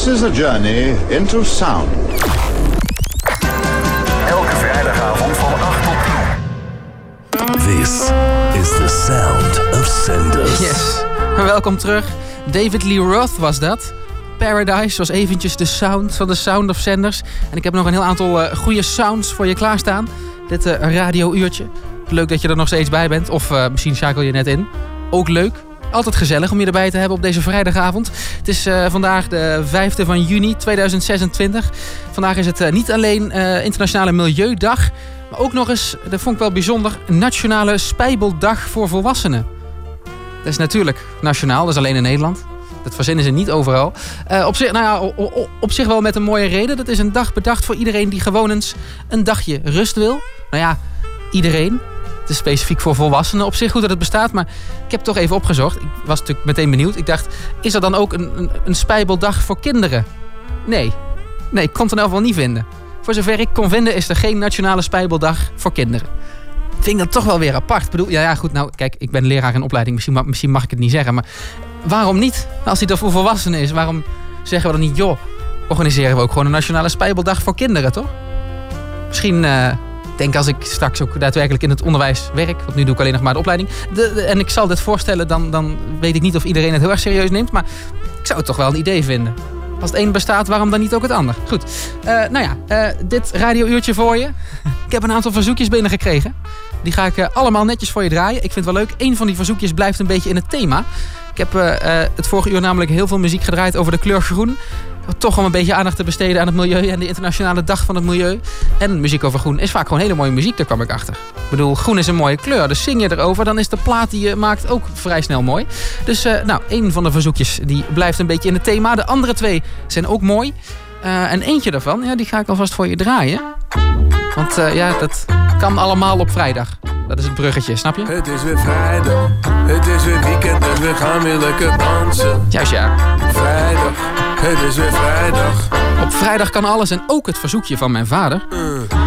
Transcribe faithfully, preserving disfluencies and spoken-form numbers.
This is a journey into sound. Elke vrijdagavond van acht tot tien. This is the sound of Senders. Yes, welkom terug. David Lee Roth was dat. Paradise was eventjes de sound van de Sound of Senders. En ik heb nog een heel aantal uh, goede sounds voor je klaarstaan. Dit uh, radiouurtje. Leuk dat je er nog steeds bij bent. Of uh, misschien schakel je net in. Ook leuk. Altijd gezellig om je erbij te hebben op deze vrijdagavond. Het is uh, vandaag de vijfde van juni tweeduizend zesentwintig. Vandaag is het uh, niet alleen uh, Internationale Milieudag, maar ook nog eens, dat vond ik wel bijzonder, Nationale Spijbeldag voor Volwassenen. Dat is natuurlijk nationaal, dat is alleen in Nederland. Dat verzinnen ze niet overal. Uh, op, zich, nou ja, op, op zich wel met een mooie reden. Dat is een dag bedacht voor iedereen die gewoon eens een dagje rust wil. Nou ja, iedereen. Het is specifiek voor volwassenen. Op zich goed dat het bestaat, maar ik heb het toch even opgezocht. Ik was natuurlijk meteen benieuwd. Ik dacht, is er dan ook een, een, een spijbeldag voor kinderen? Nee. Nee, ik kon het in elk geval niet vinden. Voor zover ik kon vinden is er geen nationale spijbeldag voor kinderen. Vind ik dat toch wel weer apart. Ik bedoel, ja, ja, goed, nou, kijk, ik ben leraar in opleiding. Misschien, misschien mag ik het niet zeggen, maar waarom niet? Als die er voor volwassenen is, waarom zeggen we dan niet, joh, organiseren we ook gewoon een nationale spijbeldag voor kinderen, toch? Misschien, uh, denk als ik straks ook daadwerkelijk in het onderwijs werk, want nu doe ik alleen nog maar de opleiding, de, de, en ik zal dit voorstellen, dan, dan weet ik niet of iedereen het heel erg serieus neemt, maar ik zou het toch wel een idee vinden. Als het een bestaat, waarom dan niet ook het ander? Goed, uh, nou ja, uh, dit radiouurtje voor je. Ik heb een aantal verzoekjes binnengekregen. Die ga ik uh, allemaal netjes voor je draaien. Ik vind het wel leuk. Eén van die verzoekjes blijft een beetje in het thema. Ik heb uh, uh, het vorige uur namelijk heel veel muziek gedraaid over de kleur groen. Toch om een beetje aandacht te besteden aan het milieu en de Internationale Dag van het Milieu. En muziek over groen is vaak gewoon hele mooie muziek, daar kwam ik achter. Ik bedoel, groen is een mooie kleur, dus zing je erover, dan is de plaat die je maakt ook vrij snel mooi. Dus uh, nou, één van de verzoekjes die blijft een beetje in het thema. De andere twee zijn ook mooi. Uh, en eentje daarvan, ja, die ga ik alvast voor je draaien. Want uh, ja, dat kan allemaal op vrijdag. Dat is het bruggetje, snap je? Het is weer vrijdag, het is weer weekend en we gaan weer lekker dansen. Juist ja. Vrijdag, het is weer vrijdag. Op vrijdag kan alles en ook het verzoekje van mijn vader. Uh.